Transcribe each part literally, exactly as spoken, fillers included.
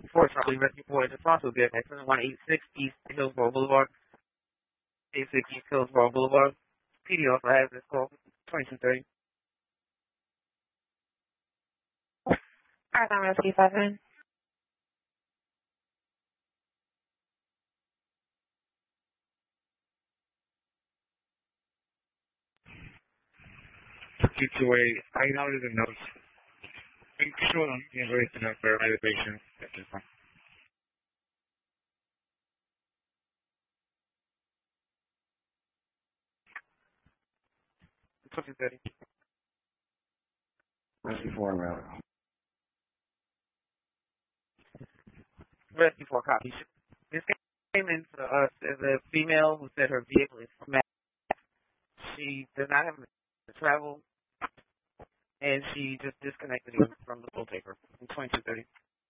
four, Charlie Rescue four is responsible. Get accident one eighty-six East Hillsborough Boulevard. eighty-six East Hillsborough Boulevard. P D also has this call, twenty-two thirty. Marathon Rescue seven. G two A, I noted the notes. Make sure I'm getting enough for the patient. That's just fine. twenty thirty. Rescue four route. Rescue four copy. This came in to us as a female who said her vehicle is smashed. She does not have to travel, and she just disconnected from the full taper in twenty-two thirty.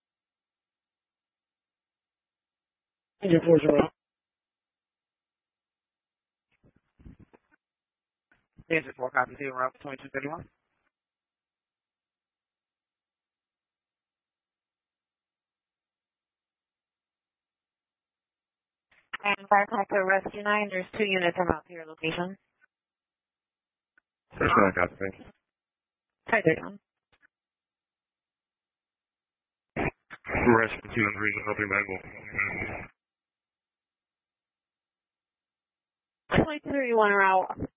Engine four zero. Engine four copy zero route twenty-two thirty-one. And Fire Connector Rescue nine, there's two units I'm out to your location. First one, copy, thank you. Try thirty-one. Rescue two and three, so helping manual. twenty-two thirty-one route.